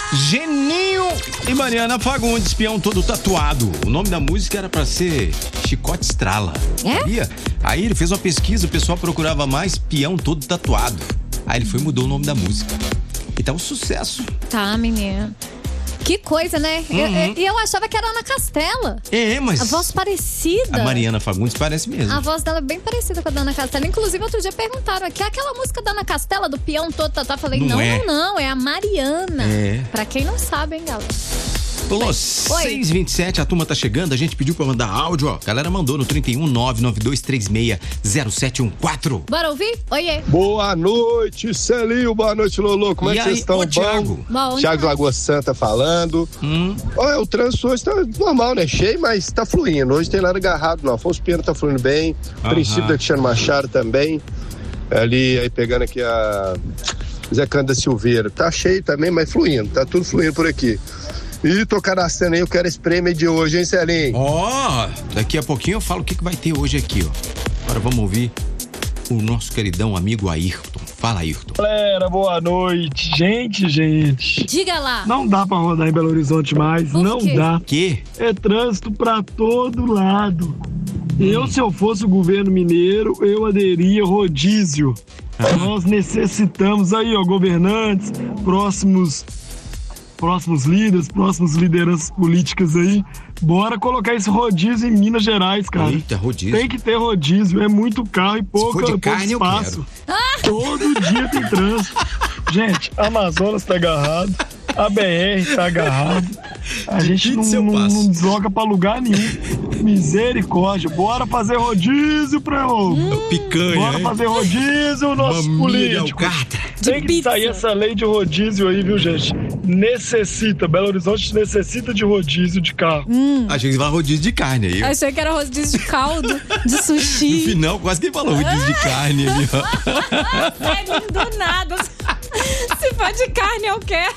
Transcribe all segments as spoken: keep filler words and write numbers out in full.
Geninho e Mariana Fagundes, peão todo tatuado. O nome da música era pra ser Chicote Estrala. É? Sabia? Aí ele fez uma pesquisa, o pessoal procurava mais peão todo tatuado. Aí ele foi e mudou o nome da música. E tá um sucesso. Tá, menina. Que coisa, né? E Uhum. eu, eu, eu achava que era Ana Castela. É, mas... A voz parecida. A Mariana Fagundes parece mesmo. A voz dela é bem parecida com a da Ana Castela. Inclusive, outro dia perguntaram aqui, aquela música da Ana Castela, do peão todo tatuado. Eu falei, Não não, é. não, não, é a Mariana. É. Pra quem não sabe, hein, galera. Alô, seis e vinte e sete, a turma tá chegando, a gente pediu pra mandar áudio, ó. A galera mandou no trinta e um, nove nove dois três seis, zero sete um quatro. Bora ouvir? Oiê. Boa noite, Celinho. Boa noite, Lolo. Como E é que aí, vocês estão? ô, Thiago? Bom, Thiago então. Lagoa Santa falando. Hum. Olha, o trânsito hoje tá normal, né? Cheio, mas tá fluindo. Hoje tem nada agarrado, não. Afonso Pena tá fluindo bem. Aham. Princípio da Cristiano Machado também. Ali, aí pegando aqui a Zé Cândido da Silveira. Tá cheio também, mas fluindo. Tá tudo fluindo por aqui. E tocar na cena aí, eu quero esse prêmio de hoje, hein, Celinho? Ó, daqui a pouquinho eu falo o que, que vai ter hoje aqui, ó. Agora vamos ouvir o nosso queridão amigo Ayrton. Fala, Ayrton. Galera, boa noite. Gente, gente. Diga lá. Não dá pra rodar em Belo Horizonte mais. Por Não quê? dá. Que? É trânsito pra todo lado. Eu, se eu fosse o governo mineiro, eu aderia rodízio. Nós necessitamos aí, ó, governantes, próximos, próximos líderes, próximos lideranças políticas aí. Bora colocar esse rodízio em Minas Gerais, cara. Eita, rodízio. Tem que ter rodízio, é muito carro e pouco, for de pouco carne, eu espaço. Todo dia tem trânsito. Gente, a Amazonas tá agarrado, a B R tá agarrado. A De gente pizza eu não, não, passo. não desloca pra lugar nenhum. Misericórdia, bora fazer rodízio, pra eu. Picanha, Bora hein? fazer rodízio, nossos Mamília políticos. Alcatra. Tem que pizza. sair essa lei de rodízio aí, viu, gente? Necessita, Belo Horizonte necessita de rodízio de carro. Achei que vai rodízio de carne aí. ó. Achei que era rodízio de caldo, de No sushi. final, quase que falou rodízio de carne ali, ó. É do nada. Se for de carne, eu quero.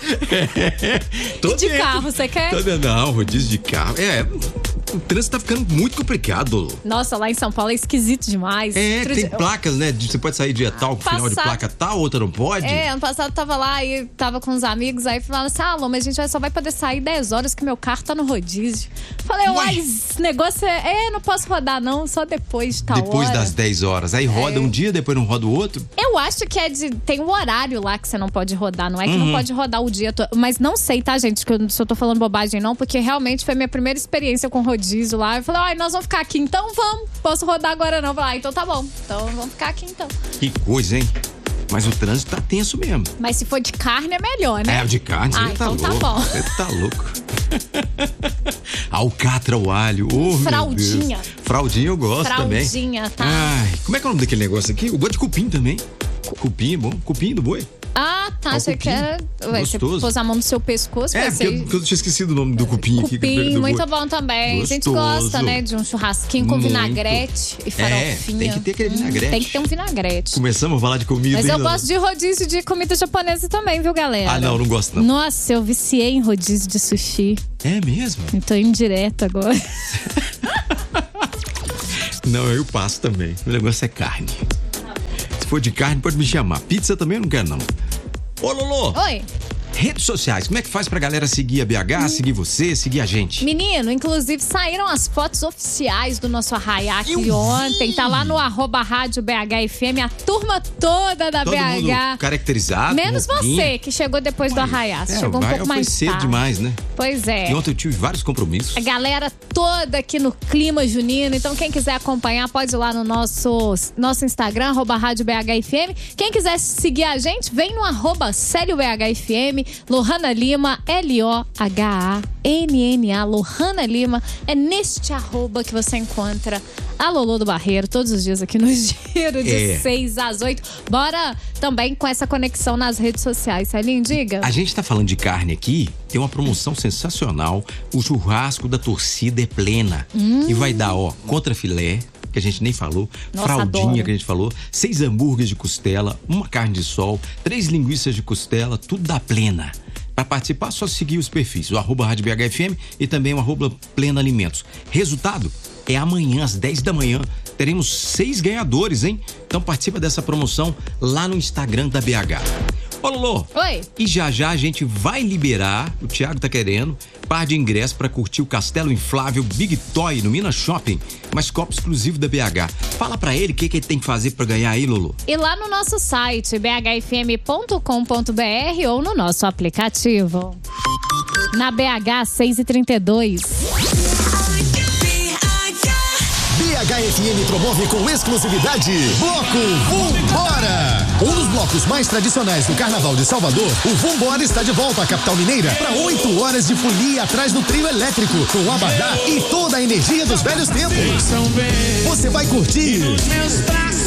Tô E de dentro. carro, você quer? Tô dentro. Não, rodízio de carro. É, o trânsito tá ficando muito complicado. Nossa, lá em São Paulo é esquisito demais. É, Outro tem dia- placas, né? de- Você pode sair dia tal, com final de Passado- placa tal, outra não pode. É, ano passado eu tava lá e tava com uns amigos, aí falaram assim, ah, Alô, mas a gente vai- só vai poder sair dez horas que meu carro tá no rodízio. Falei, Ué. uai, esse negócio é, é, não posso rodar não, só depois de tal Depois hora. das dez horas. Aí roda um dia, depois não roda o outro. Eu acho que é de. Tem um horário lá que você não pode rodar, não é que Uhum. não pode rodar o dia todo. Mas não sei, tá, gente? Que eu, se eu tô falando bobagem, não, porque realmente foi minha primeira experiência com rodízio lá. Eu falei, ai, nós vamos ficar aqui, então vamos. Posso rodar agora não. Eu falei, ah, então tá bom. Então vamos ficar aqui então. Que coisa, hein? Mas o trânsito tá tenso mesmo. Mas se for de carne é melhor, né? É, o de carne, você Ah, tá então tá louco. bom. Você tá louco. Alcatra ao alho. Oh, meu Fraldinha. Deus. Fraldinha eu gosto também. Fraldinha, tá? Ai, como é que é o nome daquele negócio aqui? Eu gosto de cupim também. Cupim é bom. Cupim do boi. Ah, tá. Ó, Você cupim. quer. Ué, você Gostoso. pôs a mão no seu pescoço, É, vai porque ser. eu, porque eu tinha esquecido o nome do cupim, aqui. Cupim, do muito boi. bom também. A gente Gostoso. gosta, né, de um churrasquinho com Muito. vinagrete e farofinha. tem que ter aquele vinagrete. Tem que ter um vinagrete. Começamos a falar de comida. Mas hein, eu Lana? gosto de rodízio de comida japonesa também, viu, galera? Ah, não, não gosto não. Nossa, eu viciei em rodízio de sushi. É mesmo? Eu tô indo direto agora. Não, eu passo também. O negócio é carne. Se for de carne, pode me chamar. Pizza também eu não quero, não. Ô, Lolo, Oi. redes sociais, como é que faz pra galera seguir a B H, seguir você, seguir a gente? Menino, inclusive saíram as fotos oficiais do nosso arraiá aqui Eu vi. ontem. Tá lá no arroba rádio B H F M, a turma toda da Todo B H. mundo caracterizado. Menos com roupinha. você, que chegou depois do arraiá. Você É, chegou um vai- pouco mais Foi cedo tarde. demais, né? Pois é. E ontem eu tive vários compromissos. A galera toda aqui no clima junino. Então, quem quiser acompanhar, pode ir lá no nosso, nosso Instagram, arroba Rádio B H F M. Quem quiser seguir a gente, vem no arroba Célio B H F M, Lohana Lima, L O H A N N A, Lohana Lima. É neste arroba que você encontra a Lolô do Barreiro, todos os dias aqui no Giro, de É. seis às oito. Bora também com essa conexão nas redes sociais, Celinho, diga. A gente tá falando de carne aqui, tem uma promoção sensacional. O churrasco da torcida é plena. Hum. E vai dar, ó, contra filé, que a gente nem falou, Nossa, fraldinha adoro. que a gente falou, seis hambúrgueres de costela, uma carne de sol, três linguiças de costela, tudo da plena. Para participar, é só seguir os perfis, o arroba Rádio B H F M e também o arroba Plena Alimentos. Resultado é amanhã, às dez da manhã. Teremos seis ganhadores, hein? Então participa dessa promoção lá no Instagram da B H. Ô, Lolo. Oi. E já já a gente vai liberar, o Thiago tá querendo, par de ingressos pra curtir o Castelo Inflável Big Toy no Minas Shopping, mas copo exclusivo da B H. Fala pra ele o que, que ele tem que fazer pra ganhar aí, Lolo. E lá no nosso site, b h f m ponto com ponto b r ou no nosso aplicativo. Na B H seis e trinta e dois. B H F M promove com exclusividade Bloco Vambora! Um dos blocos mais tradicionais do Carnaval de Salvador, o Vambora está de volta à capital mineira para oito horas de folia atrás do trio elétrico, com abadá e toda a energia dos velhos tempos. Você vai curtir